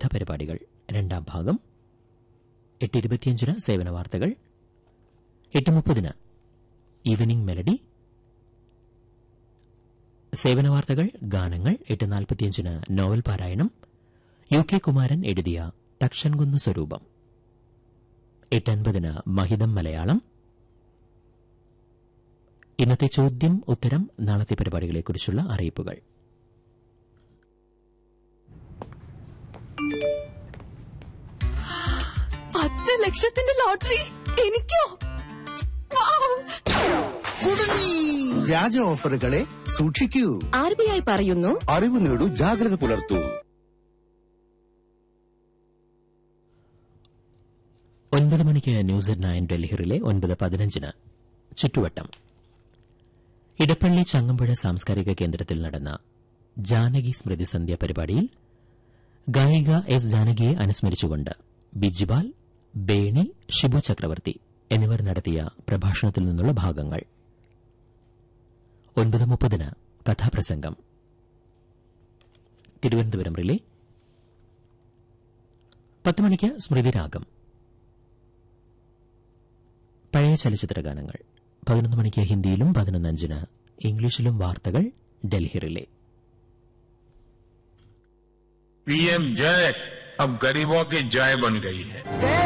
പരിപാടികൾ രണ്ടാം ഭാഗം. 8:25 സേവന വാർത്തകൾ. 8:30 ഈവനിംഗ് മെലഡി. സേവന വാർത്തകൾ, ഗാനങ്ങൾ. 8:45 നോവൽ പാരായണം. UK കുമാരൻ എഴുതിയ തക്ഷൻകുന്ന് സ്വരൂപം. 8:50 മഹിതം മലയാളം. ഇന്നത്തെ ചോദ്യം ഉത്തരം, നാളത്തെ പരിപാടികളെക്കുറിച്ചുള്ള അറിയിപ്പുകൾ. ലക്ഷത്തിന്റെ ലോട്ടറി എനിക്കോ? വ്യാജ ഓഫറുകളെ സൂക്ഷിക്കൂ. RBI പറയുന്നു, അറിവ് നേടൂ, ജാഗ്രത പുലർത്തൂ. 9 മണിക്ക് ന്യൂസ് അറ്റ് 9 ഡൽഹിയിലെ 9:15 ചുറ്റുവട്ടം. ഇടപ്പള്ളി ചങ്ങമ്പുഴ സാംസ്കാരിക കേന്ദ്രത്തിൽ നടന്ന ജാനകി സ്മൃതി സന്ധ്യ പരിപാടിയിൽ ഗായിക എസ് ജാനകിയെ അനുസ്മരിച്ചുകൊണ്ട് ബിജിപാൽ, ബേണി, ഷിബു ചക്രവർത്തി എന്നിവർ നടത്തിയ പ്രഭാഷണത്തിൽ നിന്നുള്ള ഭാഗങ്ങൾ. 9:30 കഥാപ്രസംഗം. തിരുവനന്തപുരം റിലേ. 10 മണിക്ക് സ്മൃതിരാഗം, പഴയ ചലച്ചിത്ര ഗാനങ്ങൾ. 11 മണിക്ക് ഹിന്ദിയിലും 11:05 ഇംഗ്ലീഷിലും വാർത്തകൾ ഡൽഹി റിലേ. PM जय अब गरीबों की जय बन गई है.